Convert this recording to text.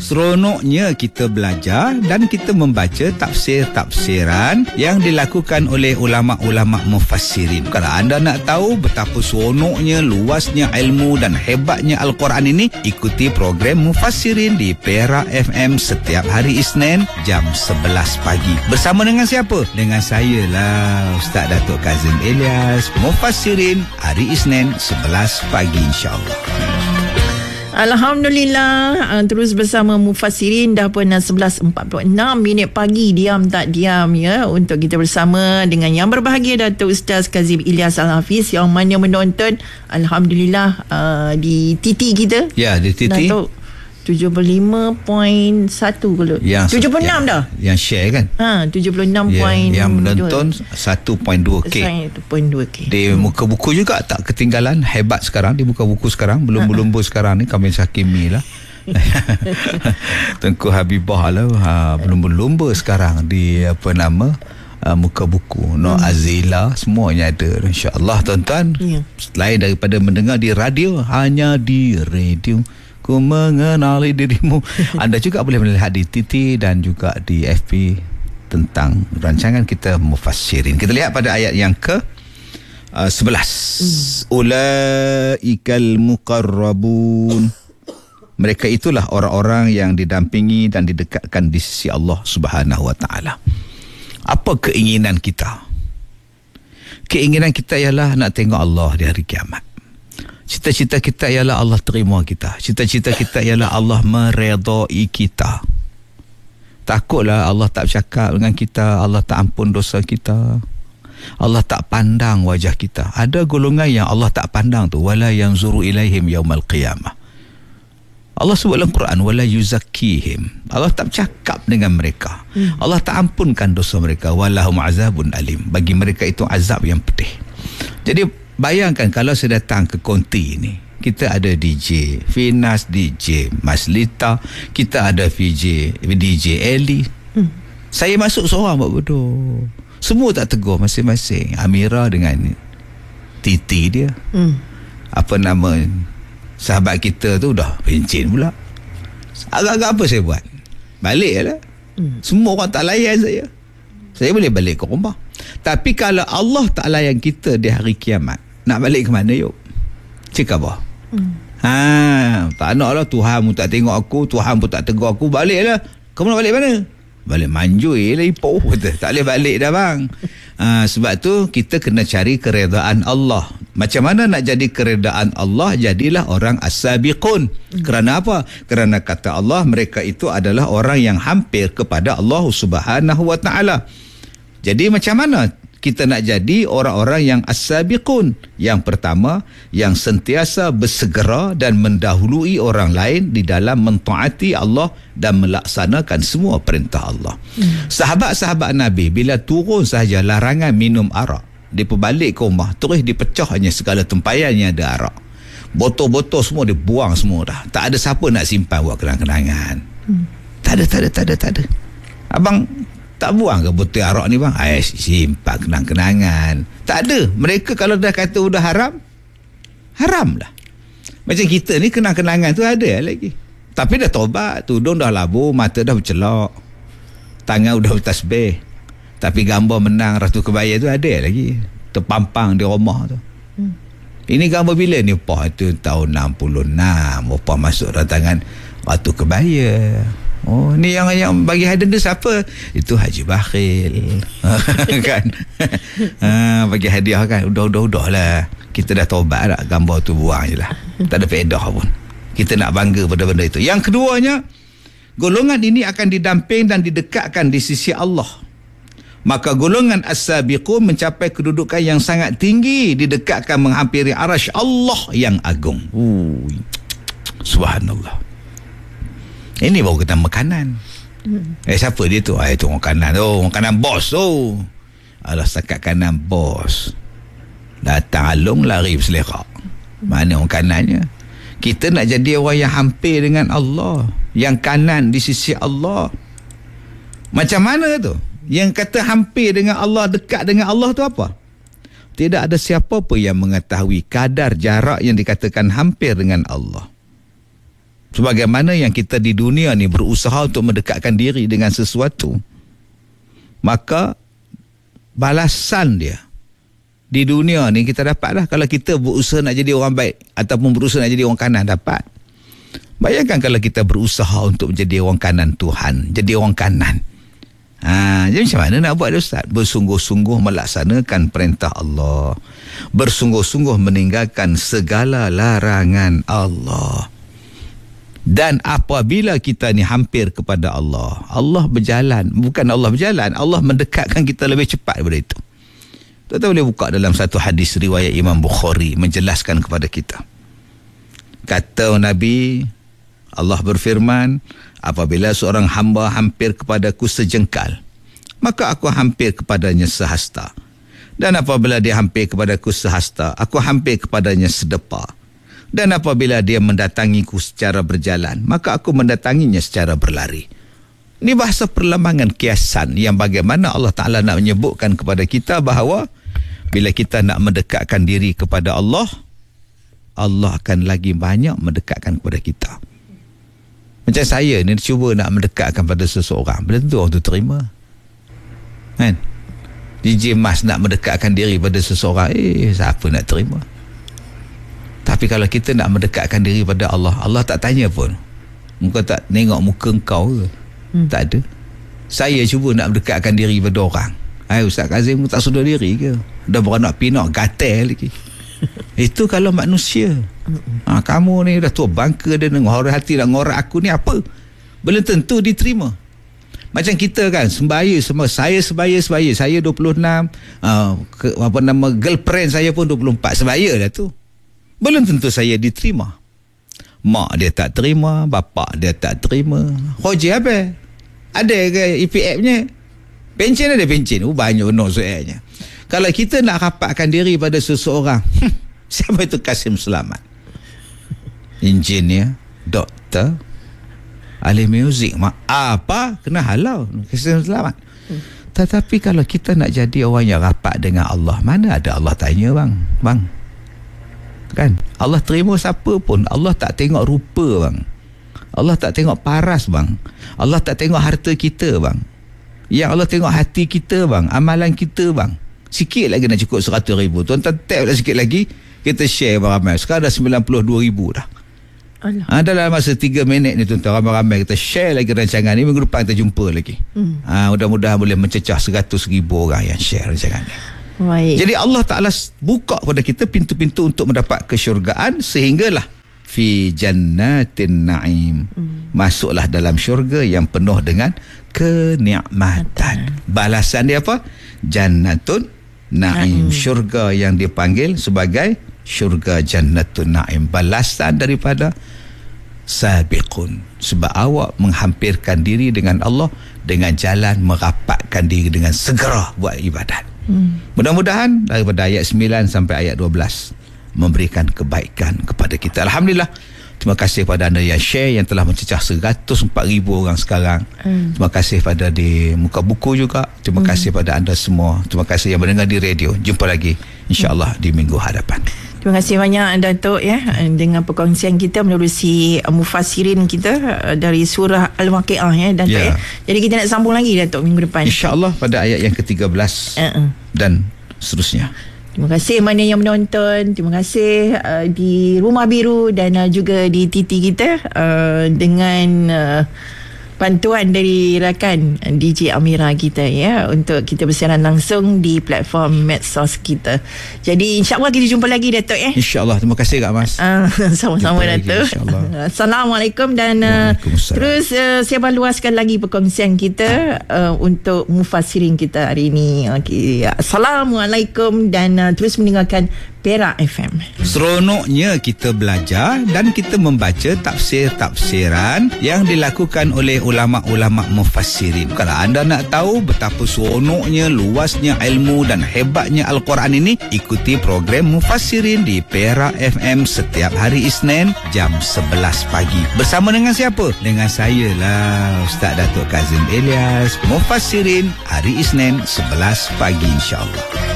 Seronoknya kita belajar dan kita membaca tafsir-tafsiran yang dilakukan oleh ulama-ulama mufassirin. Kalau anda nak tahu betapa seronoknya, luasnya ilmu dan hebatnya Al-Quran ini, ikuti program Mufassirin di Perak FM setiap hari Isnin jam 11 pagi. Bersama dengan siapa? Dengan saya lah, Ustaz Datuk Kazim Elias. Mufassirin hari Isnin 11 pagi insya-Allah. Alhamdulillah, terus bersama Mufassirin dah pun 11.46 minit pagi, diam tak diam ya, untuk kita bersama dengan yang berbahagia Datuk Ustaz Kazim Elias Al-Hafiz yang mana menonton Alhamdulillah di TT kita. Ya, di TT Datuk 75.1 kalau. 76 dah. Yang share kan? 76. Yang menonton 1.2K. 1.2K. Di muka buku juga tak ketinggalan. Hebat sekarang di muka buku sekarang. Belum sekarang ni kami Syakimi lah. Tengku Habibah lah. Belum sekarang di muka buku. Azila semuanya ada. InsyaAllah tuan-tuan. Selain daripada mendengar di radio, hanya di radio ku mengenali dirimu. Anda juga boleh melihat di TT dan juga di FB tentang rancangan kita Mufassirin. Kita lihat pada ayat yang ke 11. Ulaikal muqarrabun. Mereka itulah orang-orang yang didampingi dan didekatkan di sisi Allah Subhanahu wa taala. Apa keinginan kita? Keinginan kita ialah nak tengok Allah di hari kiamat. Cita-cita kita ialah Allah terima kita. Cita-cita kita ialah Allah meredai kita. Takutlah Allah tak bercakap dengan kita, Allah tak ampun dosa kita, Allah tak pandang wajah kita. Ada golongan yang Allah tak pandang tu, wala yanzuru ilaihim yaumal qiyamah. Allah sebut dalam Quran, wala yuzakkihim. Allah tak bercakap dengan mereka. Allah tak ampunkan dosa mereka, walahum azabun alim. Bagi mereka itu azab yang pedih. Jadi bayangkan kalau saya datang ke konti ni, kita ada DJ Finas, DJ Maslita, kita ada DJ Eli. Saya masuk seorang buat bodoh. Semua tak tegur masing-masing. Amira dengan Titi dia. Apa nama sahabat kita tu dah pencin pula. Agak-agak apa saya buat? Balik lah. Semua orang tak layan saya. Saya boleh balik ke rumah. Tapi kalau Allah tak layan kita di hari kiamat, nak balik ke mana yuk? Cakap apa? Tak nak lah, Tuhan pun tak tengok aku, Tuhan pun tak tegur aku, balik lah. Kamu nak balik mana? Balik Manjui lah, Ipoh. Tak boleh balik dah bang. Sebab tu kita kena cari keredaan Allah. Macam mana nak jadi keredaan Allah? Jadilah orang as-sabiqun. Kerana apa? Kerana kata Allah, mereka itu adalah orang yang hampir kepada Allah Subhanahu wa ta'ala. Jadi macam mana kita nak jadi orang-orang yang as-sabiqun? Yang pertama, yang sentiasa bersegera dan mendahului orang lain di dalam mentaati Allah dan melaksanakan semua perintah Allah. Sahabat-sahabat Nabi bila turun sahaja larangan minum arak, dia balik ke rumah, terus dipecah hanya segala tempayannya ada arak. Botol-botol semua dibuang semua dah. Tak ada siapa nak simpan buat kenang-kenangan. Tak ada. Abang tak buang ke botol arak ni bang? Simpan kenang-kenangan. Tak ada. Mereka kalau dah kata udah haram, haram lah. Macam kita ni kenang-kenangan tu ada lagi. Tapi dah taubat, tudung dah labu, mata dah bercelak, tangan udah bertasbih. Tapi gambar menang Ratu Kebaya tu ada lagi, terpampang di rumah tu. Ini gambar bila ni? Itu tahun 66. Upah masuk rantangan Ratu Kebaya. Oh, ni yang bagi hadiah tu siapa? Itu Haji Bakhil. Kan? Bagi hadiah kan. Udah lah. Kita dah taubat dah. Gambar tu buang je lah. Tak ada faedah pun. Kita nak bangga pada benda itu. Yang keduanya, golongan ini akan didamping dan didekatkan di sisi Allah. Maka golongan as-sabiqun mencapai kedudukan yang sangat tinggi, didekatkan menghampiri arasy Allah yang agung. Subhanallah. Ini baru kata makanan. Siapa dia tu? Itu orang kanan tu. Orang kanan bos tu. Alah, setakat kanan bos. Datang alung lari berselerak. Mana orang kanannya? Kita nak jadi orang yang hampir dengan Allah, yang kanan di sisi Allah. Macam mana tu? Yang kata hampir dengan Allah, dekat dengan Allah tu apa? Tidak ada siapa pun yang mengetahui kadar jarak yang dikatakan hampir dengan Allah. Sebagaimana yang kita di dunia ni berusaha untuk mendekatkan diri dengan sesuatu, maka balasan dia di dunia ni kita dapatlah. Kalau kita berusaha nak jadi orang baik ataupun berusaha nak jadi orang kanan, dapat. Bayangkan kalau kita berusaha untuk menjadi orang kanan Tuhan, jadi orang kanan. Jadi macam mana nak buat, Ustaz? Bersungguh-sungguh melaksanakan perintah Allah, bersungguh-sungguh meninggalkan segala larangan Allah. Dan apabila kita ni hampir kepada Allah, Allah berjalan, bukan Allah berjalan, Allah mendekatkan kita lebih cepat daripada itu. Tuan-tuan boleh buka dalam satu hadis riwayat Imam Bukhari menjelaskan kepada kita. Kata Nabi, Allah berfirman, apabila seorang hamba hampir kepadaku sejengkal, maka aku hampir kepadanya sehasta. Dan apabila dia hampir kepadaku sehasta, aku hampir kepadanya sedepa. Dan apabila dia mendatangiku secara berjalan, maka aku mendatanginya secara berlari. Ini bahasa perlembangan kiasan yang bagaimana Allah Ta'ala nak menyebutkan kepada kita bahawa bila kita nak mendekatkan diri kepada Allah, Allah akan lagi banyak mendekatkan kepada kita. Macam saya ni cuba nak mendekatkan pada seseorang, belum tentu orang tu terima. Kan? DJ Mas nak mendekatkan diri pada seseorang, siapa nak terima? Tapi kalau kita nak mendekatkan diri pada Allah, Allah tak tanya pun, muka tak tengok muka engkau ke? Tak ada. Saya cuba nak mendekatkan diri pada orang, Ustaz Kazim tak sedar diri ke? Dah beranak pinak, gatel lagi. Itu kalau manusia. Kamu ni dah tua bangka dan ngorek hati nak ngorek aku ni apa? Belum tentu diterima. Macam kita kan, saya sebaya. Saya 26, girlfriend saya pun 24. Sebaya dah tu. Belum tentu saya diterima. Mak dia tak terima, bapak dia tak terima. Hoji apa? Ada ke EPF-nya? Pencen ada pencen. Banyak no soalnya. Kalau kita nak rapatkan diri pada seseorang, siapa itu Kasim Selamat? Engineer, doktor, ahli muzik, apa? Kena halau Kasim Selamat. Tetapi kalau kita nak jadi orang yang rapat dengan Allah, mana ada Allah tanya bang? Kan? Allah terima siapa pun. Allah tak tengok rupa bang. Allah tak tengok paras bang. Allah tak tengok harta kita bang. Yang Allah tengok hati kita bang, amalan kita bang. Sikit lagi nak cukup 100,000. Tuan-tuan tap lah sikit lagi, kita share ramai. Sekarang dah 92,000 dah. Dalam masa 3 minit ni tuan-tuan, ramai-ramai kita share lagi rancangan ni. Minggu depan kita jumpa lagi. Mudah-mudahan boleh mencecah 100,000 orang yang share rancangan ni. Baik. Jadi Allah Ta'ala buka kepada kita pintu-pintu untuk mendapat kesyurgaan, sehinggalah fi jannatin na'im, masuklah dalam syurga yang penuh dengan kenikmatan. Balasan dia apa? Jannatun na'im, syurga yang dipanggil sebagai syurga jannatun na'im, balasan daripada sabiqun, sebab awak menghampirkan diri dengan Allah dengan jalan merapatkan diri dengan segera buat ibadat. Mudah-mudahan daripada ayat 9 sampai ayat 12 memberikan kebaikan kepada kita. Alhamdulillah. Terima kasih pada anda yang share, yang telah mencecah 104,000 orang sekarang. Terima kasih pada di muka buku juga. Terima kasih pada anda semua. Terima kasih yang mendengar di radio. Jumpa lagi insya-Allah di minggu hadapan. Terima kasih banyak Datuk dengan perkongsian kita menerusi mufassirin kita dari surah Al-Waqiah Datuk Jadi kita nak sambung lagi Datuk minggu depan. Insya-Allah pada ayat yang ke-13 dan seterusnya. Terima kasih mana yang menonton. Terima kasih di Rumah Biru dan juga di TT kita dengan bantuan dari rakan DJ Amira kita untuk kita bersiaran langsung di platform medsos kita. Jadi insya-Allah kita jumpa lagi Datuk Insya-Allah. Terima kasih Kak Mas. Sama-sama Datuk. Assalamualaikum dan terus sebar luaskan lagi perkongsian kita untuk mufassirin kita hari ini. Assalamualaikum dan terus mendengarkan Perak FM. Seronoknya kita belajar dan kita membaca tafsir-tafsiran yang dilakukan oleh ulama-ulama mufassirin. Kalau anda nak tahu betapa seronoknya, luasnya ilmu dan hebatnya Al-Quran ini, ikuti program Mufassirin di Perak FM setiap hari Isnin jam 11 pagi. Bersama dengan siapa? Dengan saya lah, Ustaz Datuk Kazim Ilyas. Mufassirin hari Isnin 11 pagi insya-Allah.